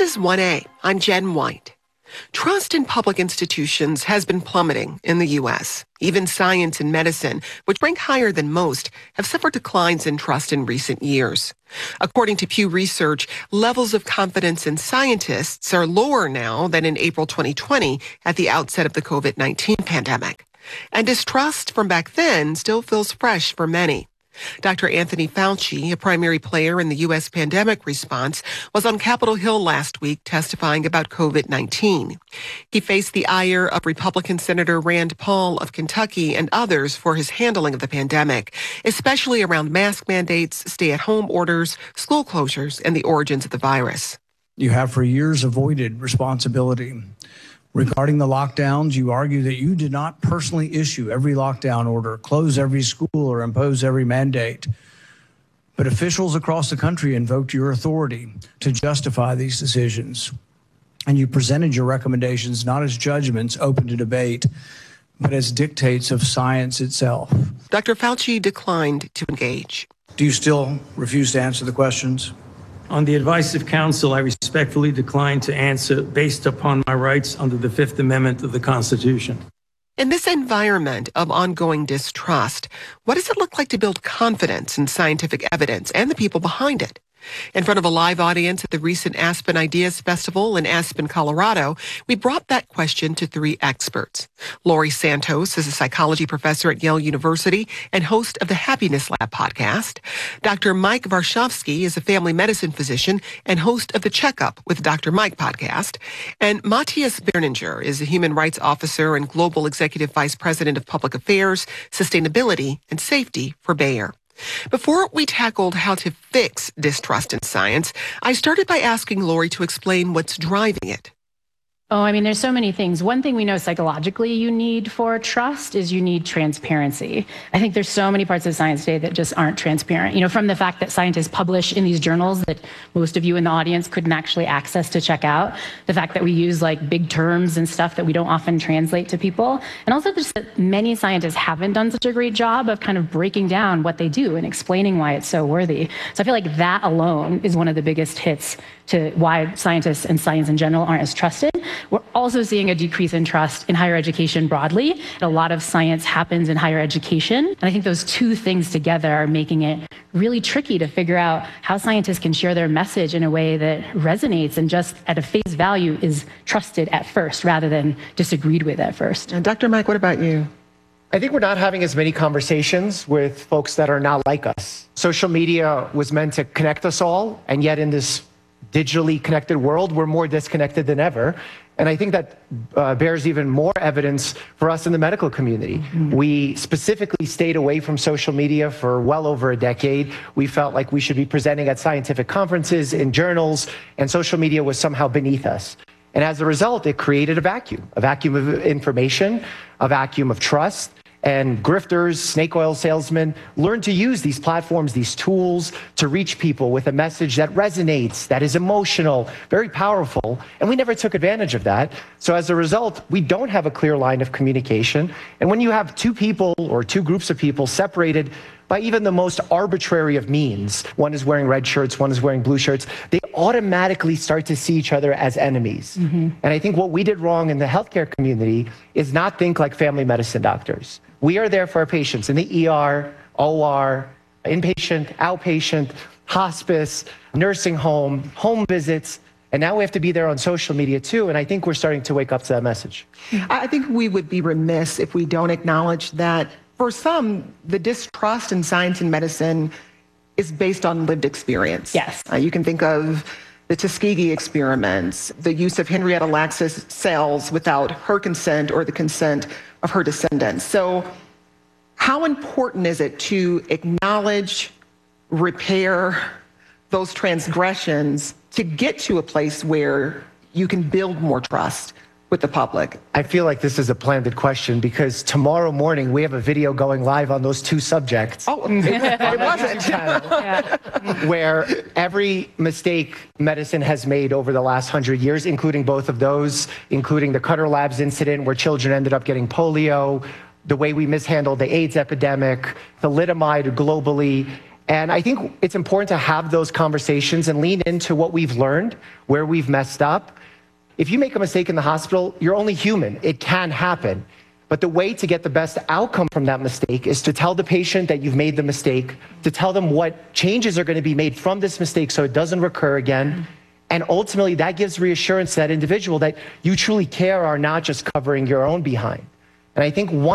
is 1A. I'm Jen White. Trust in public institutions has been plummeting in the U.S. Even science and medicine, which rank higher than most, have suffered declines in trust in recent years. According to Pew Research, levels of confidence in scientists are lower now than in April 2020 at the outset of the COVID-19 pandemic. And distrust from back then still feels fresh for many. Dr. Anthony Fauci, a primary player in the U.S. pandemic response, was on Capitol Hill last week testifying about COVID-19. He faced the ire of Republican Senator Rand Paul of Kentucky and others for his handling of the pandemic, especially around mask mandates, stay-at-home orders, school closures, and the origins of the virus. You have for years avoided responsibility. Regarding the lockdowns, you argue that you did not personally issue every lockdown order, close every school, or impose every mandate. But officials across the country invoked your authority to justify these decisions. And you presented your recommendations not as judgments open to debate, but as dictates of science itself. Dr. Fauci declined to engage. Do you still refuse to answer the questions? On the advice of counsel, I respectfully decline to answer based upon my rights under the Fifth Amendment of the Constitution. In this environment of ongoing distrust, what does it look like to build confidence in scientific evidence and the people behind it? In front of a live audience at the recent Aspen Ideas Festival in Aspen, Colorado, we brought that question to three experts. Laurie Santos is a psychology professor at Yale University and host of the Happiness Lab podcast. Dr. Mike Varshavsky is a family medicine physician and host of the Checkup with Dr. Mike podcast. And Matthias Berninger is a human rights officer and global executive vice president of public affairs, sustainability, and safety for Bayer. Before we tackled how to fix distrust in science, I started by asking Laurie to explain what's driving it. Oh, I mean, there's so many things. One thing we know psychologically you need for trust is you need transparency. I think there's so many parts of science today that just aren't transparent. You know, from the fact that scientists publish in these journals that most of you in the audience couldn't actually access to check out, the fact that we use like big terms and stuff that we don't often translate to people, and also just that many scientists haven't done such a great job of kind of breaking down what they do and explaining why it's so worthy. So I feel like that alone is one of the biggest hits to why scientists and science in general aren't as trusted. We're also seeing a decrease in trust in higher education broadly. A lot of science happens in higher education. And I think those two things together are making it really tricky to figure out how scientists can share their message in a way that resonates and just at a face value is trusted at first rather than disagreed with at first. And Dr. Mike, what about you? I think we're not having as many conversations with folks that are not like us. Social media was meant to connect us all, and yet in this digitally connected world, we're more disconnected than ever. And I think that bears even more evidence for us in the medical community. Mm-hmm. We specifically stayed away from social media for well over a decade. We felt like we should be presenting at scientific conferences, in journals, and social media was somehow beneath us. And as a result, it created a vacuum of information, a vacuum of trust. And grifters, snake oil salesmen, learn to use these platforms, these tools to reach people with a message that resonates, that is emotional, very powerful. And we never took advantage of that. So as a result, we don't have a clear line of communication. And when you have two people or two groups of people separated by even the most arbitrary of means, one is wearing red shirts, one is wearing blue shirts, they automatically start to see each other as enemies. Mm-hmm. And I think what we did wrong in the healthcare community is not think like family medicine doctors. We are there for our patients in the ER, OR, inpatient, outpatient, hospice, nursing home, home visits, and now we have to be there on social media too, and I think we're starting to wake up to that message. I think we would be remiss if we don't acknowledge that for some, the distrust in science and medicine is based on lived experience. Yes. You can think of the Tuskegee experiments, the use of Henrietta Lacks's cells without her consent or the consent of her descendants. So how important is it to acknowledge, repair those transgressions to get to a place where you can build more trust with the public? I feel like this is a planted question because tomorrow morning we have a video going live on those two subjects. Oh, it wasn't. Where every mistake medicine has made over the last 100 years, including both of those, including the Cutter Labs incident where children ended up getting polio, the way we mishandled the AIDS epidemic, thalidomide globally, And I think it's important to have those conversations and lean into what we've learned, where we've messed up. If you make a mistake in the hospital, you're only human. It can happen. But the way to get the best outcome from that mistake is to tell the patient that you've made the mistake, to tell them what changes are going to be made from this mistake so it doesn't recur again. And ultimately, that gives reassurance to that individual that you truly care, are not just covering your own behind. And I think one